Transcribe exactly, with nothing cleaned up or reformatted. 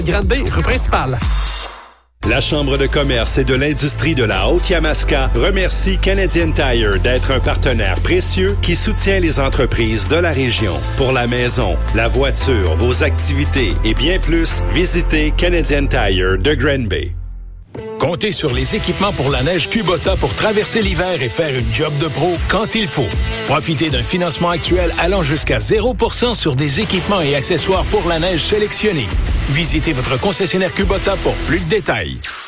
Granby, rue principale. La Chambre de commerce et de l'industrie de la Haute-Yamaska remercie Canadian Tire d'être un partenaire précieux qui soutient les entreprises de la région. Pour la maison, la voiture, vos activités et bien plus, visitez Canadian Tire de Granby. Comptez sur les équipements pour la neige Kubota pour traverser l'hiver et faire une job de pro quand il faut. Profitez d'un financement actuel allant jusqu'à zéro pour cent sur des équipements et accessoires pour la neige sélectionnés. Visitez votre concessionnaire Kubota pour plus de détails.